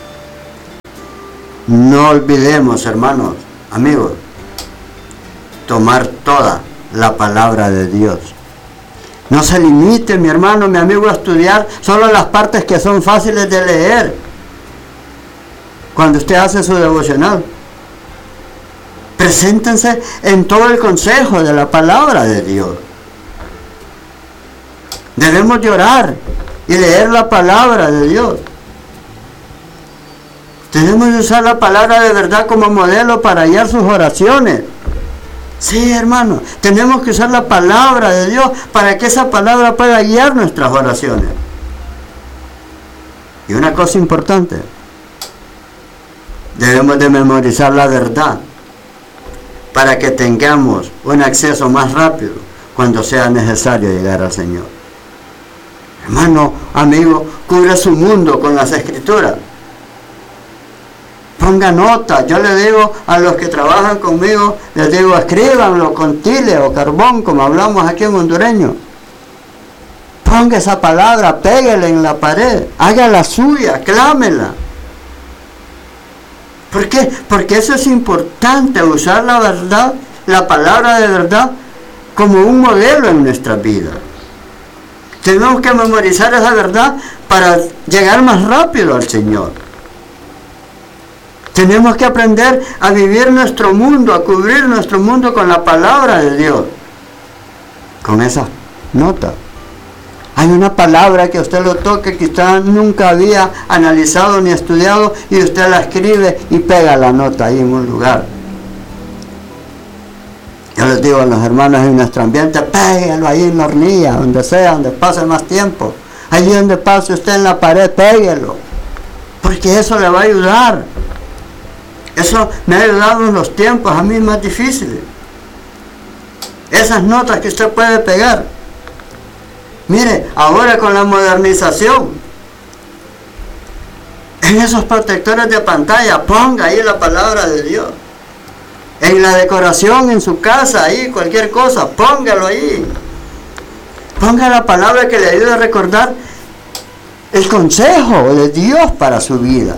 no olvidemos, hermanos, amigos, tomar toda la palabra de Dios. No se limite, mi hermano, mi amigo, a estudiar solo las partes que son fáciles de leer cuando usted hace su devocional. Preséntense en todo el consejo de la palabra de Dios. Debemos de orar y leer la palabra de Dios. Tenemos de usar la palabra de verdad como modelo para hallar sus oraciones. Sí, hermano, tenemos que usar la palabra de Dios para que esa palabra pueda guiar nuestras oraciones. Y una cosa importante, debemos de memorizar la verdad para que tengamos un acceso más rápido cuando sea necesario llegar al Señor. Hermano, amigo, cubre su mundo con las Escrituras. Ponga nota. Yo le digo a los que trabajan conmigo, les digo, escríbanlo con tile o carbón, como hablamos aquí en hondureño. Ponga esa palabra, péguela en la pared, hágala suya, clámela. ¿Por qué? Porque eso es importante, usar la verdad, la palabra de verdad, como un modelo en nuestra vida. Tenemos que memorizar esa verdad para llegar más rápido al Señor. Tenemos que aprender a vivir nuestro mundo, a cubrir nuestro mundo con la palabra de Dios. Con esa nota. Hay una palabra que usted lo toque, que usted nunca había analizado ni estudiado, y usted la escribe y pega la nota ahí en un lugar. Yo les digo a los hermanos en nuestro ambiente, péguelo ahí en la hornilla, donde sea, donde pase más tiempo. Allí donde pase usted en la pared, péguelo. Porque eso le va a ayudar. Eso me ha ayudado en los tiempos a mí más difíciles. Esas notas que usted puede pegar. Mire, ahora con la modernización, en esos protectores de pantalla, ponga ahí la palabra de Dios. En la decoración, en su casa, ahí, cualquier cosa, póngalo ahí. Ponga la palabra que le ayude a recordar el consejo de Dios para su vida.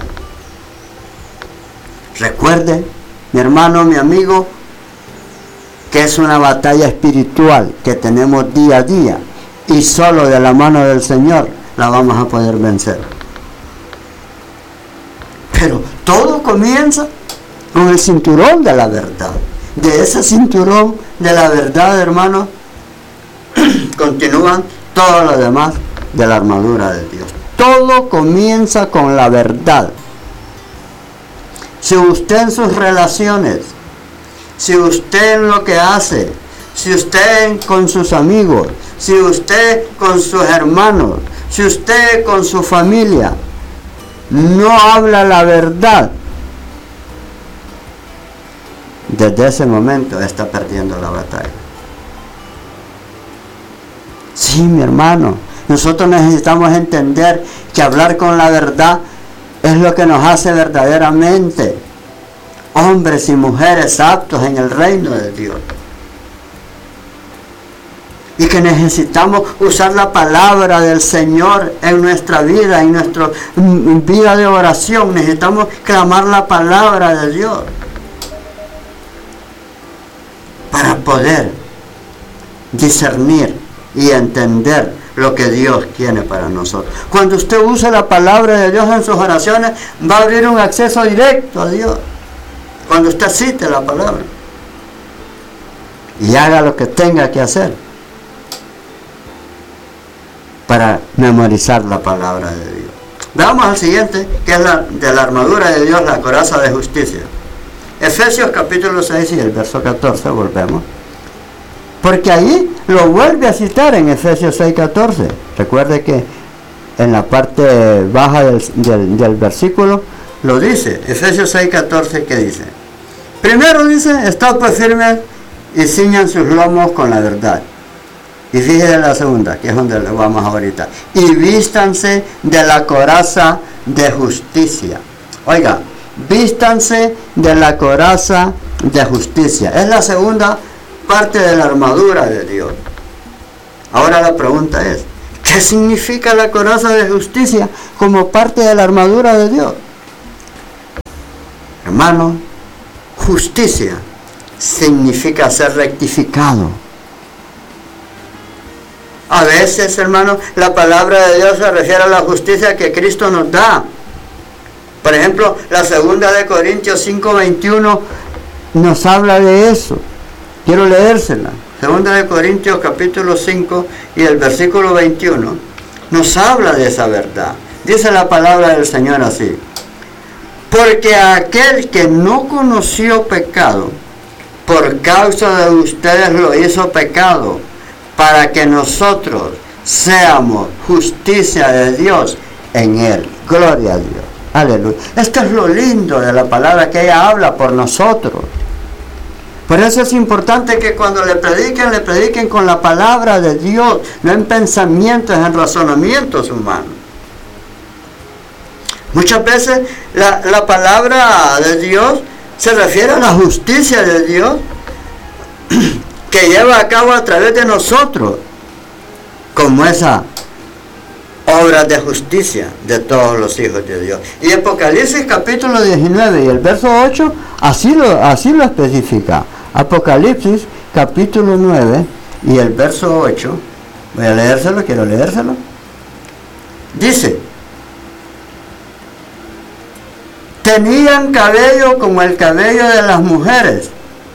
Recuerde, mi hermano, mi amigo, que es una batalla espiritual que tenemos día a día, y solo de la mano del Señor la vamos a poder vencer. Pero todo comienza con el cinturón de la verdad. De ese cinturón de la verdad, hermano, continúan todo lo demás de la armadura de Dios. Todo comienza con la verdad. Si usted en sus relaciones, si usted en lo que hace, si usted con sus amigos, si usted con sus hermanos, si usted con su familia, no habla la verdad, desde ese momento está perdiendo la batalla. Sí, mi hermano, nosotros necesitamos entender que hablar con la verdad es lo que nos hace verdaderamente hombres y mujeres aptos en el reino de Dios. Y que necesitamos usar la palabra del Señor en nuestra vida, en nuestra vida de oración. Necesitamos clamar la palabra de Dios para poder discernir y entender lo que Dios quiere para nosotros. Cuando usted use la palabra de Dios en sus oraciones, va a abrir un acceso directo a Dios. Cuando usted cite la palabra y haga lo que tenga que hacer para memorizar la palabra de Dios. Veamos al siguiente, que es la, de la armadura de Dios, la coraza de justicia. Efesios capítulo seis y el verso catorce, volvemos. Porque ahí lo vuelve a citar en Efesios seis catorce. Recuerde que en la parte baja del, del, del versículo lo dice. Efesios seis catorce, ¿qué dice? Primero dice, estad pues firmes y ciñan sus lomos con la verdad. Y fíjense la segunda, que es donde vamos ahorita. Y vístanse de la coraza de justicia. Oiga, vístanse de la coraza de justicia. Es la segunda parte de la armadura de Dios. Ahora la pregunta es, ¿qué significa la coraza de justicia como parte de la armadura de Dios? Hermano, justicia significa ser rectificado. A veces, hermano, la palabra de Dios se refiere a la justicia que Cristo nos da. Por ejemplo, la segunda de Corintios cinco veintiuno nos habla de eso. Quiero leérsela. Segunda de Corintios capítulo cinco y el versículo veintiuno nos habla de esa verdad. Dice la palabra del Señor así: porque aquel que no conoció pecado, por causa de ustedes lo hizo pecado, para que nosotros seamos justicia de Dios en él. Gloria a Dios. Aleluya. Esto es lo lindo de la palabra, que ella habla por nosotros. Por eso es importante que cuando le prediquen, le prediquen con la palabra de Dios, no en pensamientos, en razonamientos humanos. Muchas veces la, la palabra de Dios se refiere a la justicia de Dios que lleva a cabo a través de nosotros, como esa obra de justicia de todos los hijos de Dios. Y Apocalipsis capítulo diecinueve y el verso ocho así lo, así lo especifica. Apocalipsis capítulo nueve y el verso ocho, voy a leérselo, quiero leérselo. Dice: tenían cabello como el cabello de las mujeres.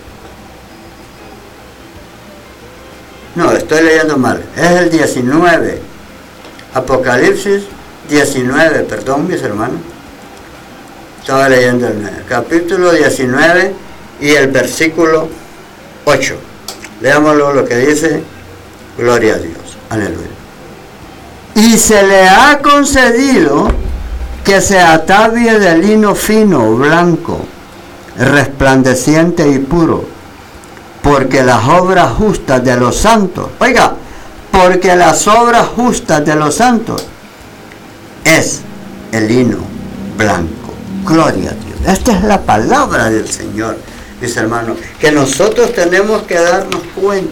No, estoy leyendo mal. Es el diecinueve. Apocalipsis diecinueve, perdón, mis hermanos. Estaba leyendo el nueve. Capítulo diecinueve y el versículo ocho. Leámoslo lo que dice. Gloria a Dios. Aleluya. Y se le ha concedido que se atavie de lino fino, blanco, resplandeciente y puro, porque las obras justas de los santos, oiga, porque las obras justas de los santos es el lino blanco. Gloria a Dios. Esta es la palabra del Señor, mis hermanos, que nosotros tenemos que darnos cuenta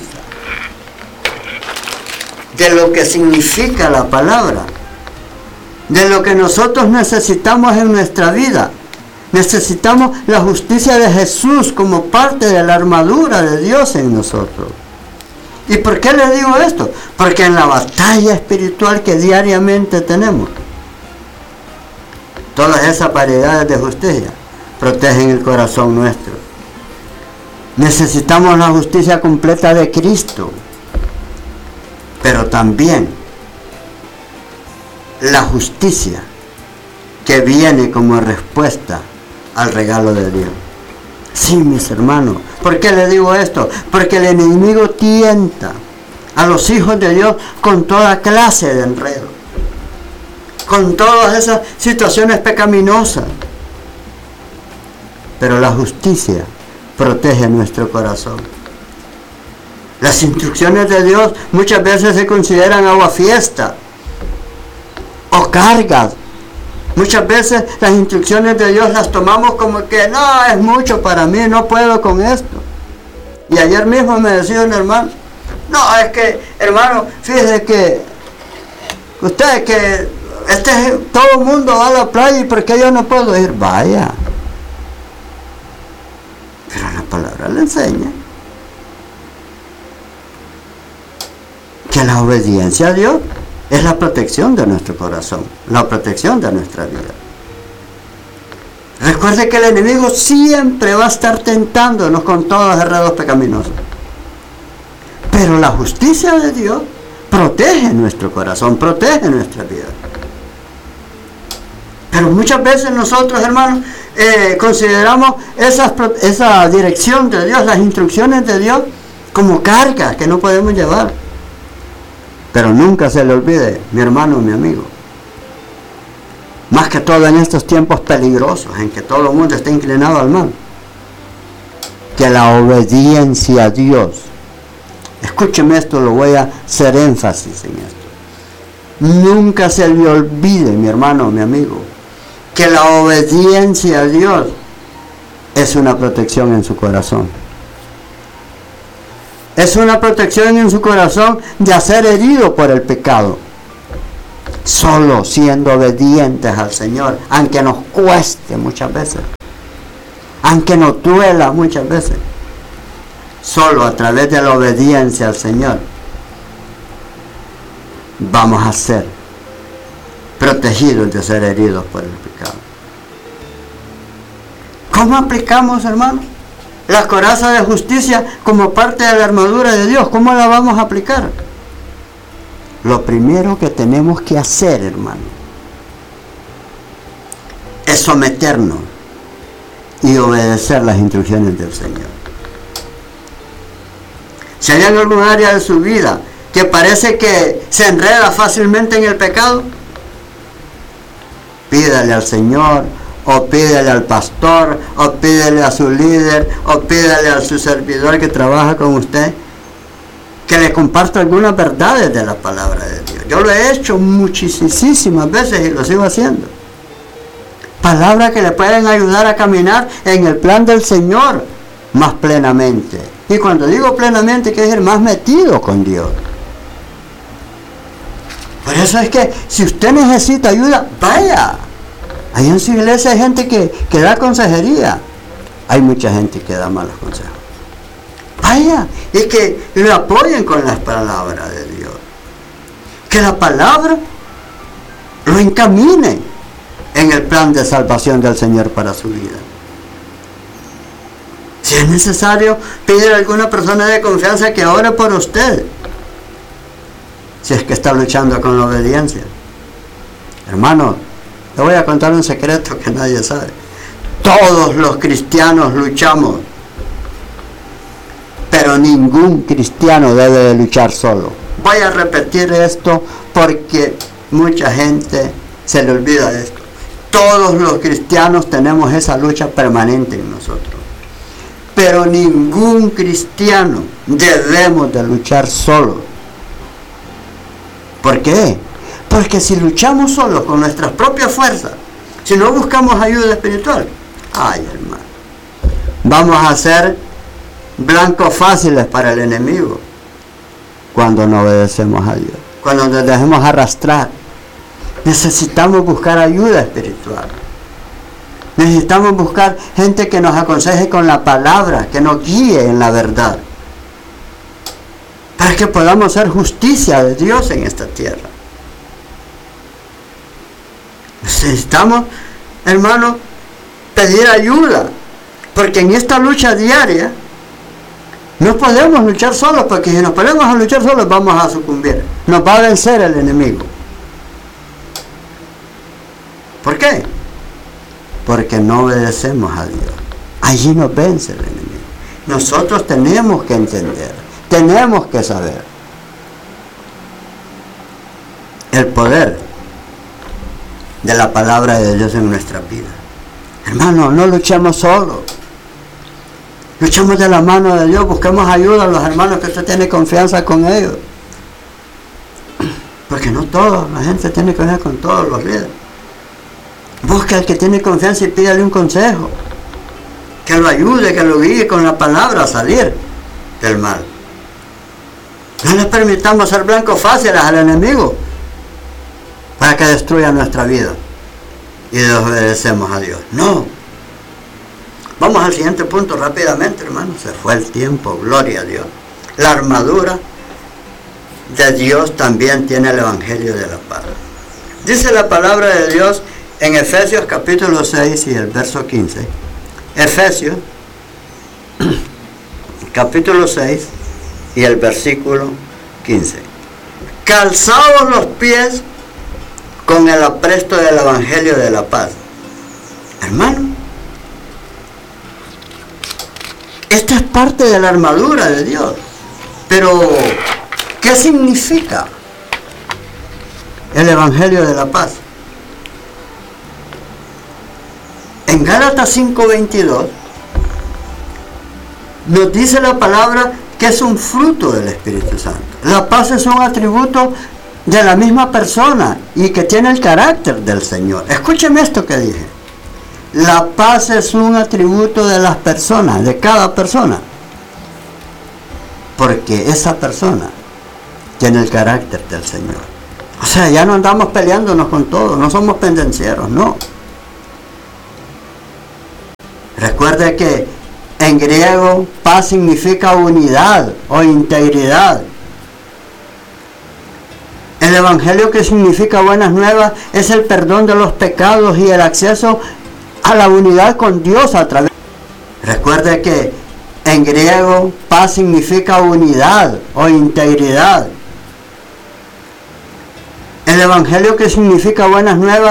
de lo que significa la palabra, de lo que nosotros necesitamos en nuestra vida. Necesitamos la justicia de Jesús como parte de la armadura de Dios en nosotros. ¿Y por qué le digo esto? Porque en la batalla espiritual que diariamente tenemos, todas esas variedades de justicia protegen el corazón nuestro. Necesitamos la justicia completa de Cristo, pero también la justicia que viene como respuesta al regalo de Dios. Sí, mis hermanos. ¿Por qué le digo esto? Porque el enemigo tienta a los hijos de Dios con toda clase de enredo, con todas esas situaciones pecaminosas. Pero la justicia protege nuestro corazón. Las instrucciones de Dios muchas veces se consideran aguafiestas o cargas. Muchas veces las instrucciones de Dios las tomamos como que no, es mucho para mí, no puedo con esto. Y ayer mismo me decía un hermano, no, es que, hermano, fíjese que usted, que este, todo el mundo va a la playa y ¿por qué yo no puedo ir? Vaya. Pero la palabra le enseña que la obediencia a Dios es la protección de nuestro corazón, la protección de nuestra vida. Recuerde que el enemigo siempre va a estar tentándonos con todos los enredos pecaminosos. Pero la justicia de Dios protege nuestro corazón, protege nuestra vida. Pero muchas veces nosotros, hermanos, eh, consideramos esas, esa dirección de Dios, las instrucciones de Dios, como cargas que no podemos llevar. Pero nunca se le olvide, mi hermano, mi amigo, más que todo en estos tiempos peligrosos en que todo el mundo está inclinado al mal, que la obediencia a Dios, Escúcheme esto, lo voy a hacer énfasis en esto. Nunca se le olvide, mi hermano, mi amigo, que la obediencia a Dios es una protección en su corazón. Es una protección en su corazón de ser herido por el pecado. Solo siendo obedientes al Señor, aunque nos cueste muchas veces, aunque nos duela muchas veces, solo a través de la obediencia al Señor vamos a ser protegidos de ser heridos por el pecado. ¿Cómo aplicamos, hermanos, la coraza de justicia como parte de la armadura de Dios? ¿Cómo la vamos a aplicar? Lo primero que tenemos que hacer, hermano, es someternos y obedecer las instrucciones del Señor. Si hay en algún área de su vida que parece que se enreda fácilmente en el pecado, pídale al Señor, o pídale al pastor, o pídale a su líder, o pídale a su servidor que trabaja con usted, que le comparta algunas verdades de la palabra de Dios. Yo lo he hecho muchísimas veces y lo sigo haciendo. Palabras que le pueden ayudar a caminar en el plan del Señor más plenamente. Y cuando digo plenamente, quiere decir más metido con Dios. Por eso es que si usted necesita ayuda, vaya. Ahí en su iglesia hay gente que, que da consejería. Hay mucha gente que da malos consejos. Vaya, y que le apoyen con las palabras de Dios. Que la palabra lo encamine en el plan de salvación del Señor para su vida. Si es necesario, pídele a alguna persona de confianza que ore por usted. Si es que está luchando con la obediencia. Hermano, le voy a contar un secreto que nadie sabe. Todos los cristianos luchamos. Pero ningún cristiano debe de luchar solo. Voy a repetir esto porque mucha gente se le olvida de esto. Todos los cristianos tenemos esa lucha permanente en nosotros. Pero ningún cristiano debemos de luchar solo. ¿Por qué? Porque si luchamos solos con nuestras propias fuerzas, si no buscamos ayuda espiritual, ay hermano, vamos a ser blancos fáciles para el enemigo cuando no obedecemos a Dios, cuando nos dejemos arrastrar. Necesitamos buscar ayuda espiritual. Necesitamos buscar gente que nos aconseje con la palabra, que nos guíe en la verdad, para que podamos hacer justicia de Dios en esta tierra. Necesitamos, hermano, pedir ayuda, porque en esta lucha diaria no podemos luchar solos, porque si nos ponemos a luchar solos vamos a sucumbir, nos va a vencer el enemigo. ¿Por qué? Porque no obedecemos a Dios. Allí nos vence el enemigo. Nosotros tenemos que entender, tenemos que saber el poder de la palabra de Dios en nuestra vida. Hermano, no luchemos solos. Luchemos de la mano de Dios, busquemos ayuda a los hermanos que usted tiene confianza con ellos. Porque no todos, la gente tiene confianza con todos los líderes. Busca al que tiene confianza y pídale un consejo. Que lo ayude, que lo guíe con la palabra a salir del mal. No les permitamos ser blancos fáciles al enemigo para que destruya nuestra vida y desobedecemos a Dios. No. Vamos al siguiente punto rápidamente, hermano. Se fue el tiempo, gloria a Dios. La armadura de Dios también tiene el Evangelio de la paz. Dice la palabra de Dios en Efesios capítulo seis y el verso quince. Efesios capítulo seis y el versículo quince. Calzados los pies con el apresto del Evangelio de la paz. Hermano, esta es parte de la armadura de Dios. Pero, ¿qué significa el Evangelio de la paz? En Gálatas cinco veintidós nos dice la palabra que es un fruto del Espíritu Santo. La paz es un atributo de la misma persona y que tiene el carácter del Señor. Escúcheme esto que dije. La paz es un atributo de las personas, de cada persona, porque esa persona tiene el carácter del Señor. O sea, ya no andamos peleándonos con todo, no somos pendencieros, no. Recuerde que en griego paz significa unidad o integridad. El Evangelio, que significa buenas nuevas, es el perdón de los pecados y el acceso a la unidad con Dios a través. Recuerde que en griego paz significa unidad o integridad. El Evangelio, que significa buenas nuevas,